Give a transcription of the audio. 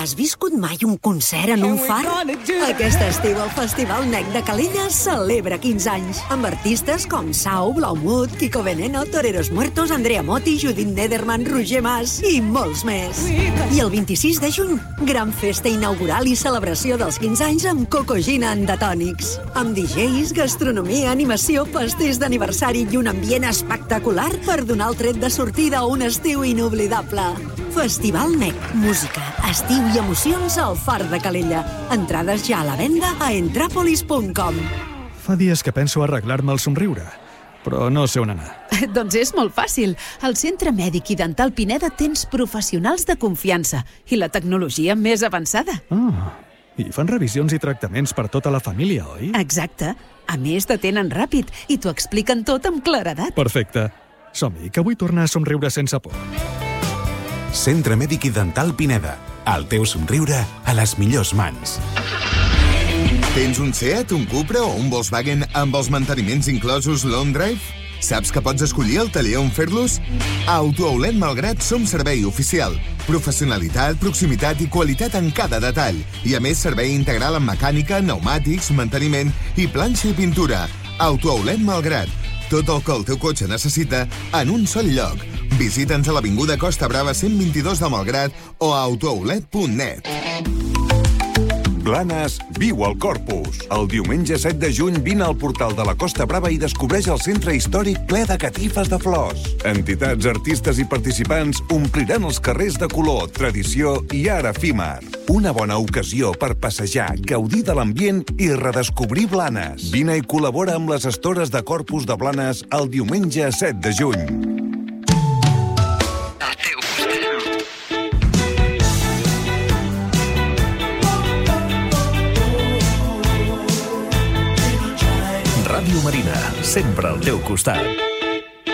Has viscut mai un concert en un far? Aquest estiu el Festival NEC de Calella celebra 15 anys, amb artistes com Sau, Blaumut, Kiko Veneno, Toreros Muertos, Andrea Motti, Judith Nederman, Roger Mas i molts més. I el 26 de juny, gran festa inaugural i celebració dels 15 anys amb Coco Gina Andatònics. Amb DJs, gastronomia, animació, pastís d'aniversari i un ambient espectacular per donar el tret de sortida a un estiu inoblidable. Festival NEC. Música, estiu i emocions al Far de Calella. Entrades ja a la venda a entrapolis.com. Fa dies que penso arreglar-me el somriure, però no sé on anar. Doncs és molt fàcil. Al Centre Mèdic i Dental Pineda tens professionals de confiança i la tecnologia més avançada. I fan revisions i tractaments per tota la família, oi? Exacte. A més, t'atenen ràpid i t'ho expliquen tot amb claredat. Perfecte. Som-hi, que vull tornar a somriure sense por. Centre Mèdic i Dental Pineda. El teu somriure a les millors mans. Tens un Seat, un Cupra o un Volkswagen amb els manteniments inclosos Long Drive? Saps que pots escollir el taller on fer-los? A Autooutlet Malgrat som servei oficial. Professionalitat, proximitat i qualitat en cada detall. I a més, servei integral en mecànica, pneumàtics, manteniment i planxa i pintura. Autooutlet Malgrat. Tot el que el teu cotxe necessita en un sol lloc. Visita'ns a l'Avinguda Costa Brava 122 de Malgrat o a autooutlet.net. Blanes viu al Corpus. El diumenge 7 de juny vine al portal de la Costa Brava i descobreix el centre històric ple de catifes de flors. Entitats, artistes i participants ompliran els carrers de color, tradició i art efímer. Una bona ocasió per passejar, gaudir de l'ambient i redescobrir Blanes. Vine i col·labora amb les estores de Corpus de Blanes el diumenge 7 de juny. Ràdio Marina, sempre al teu costat.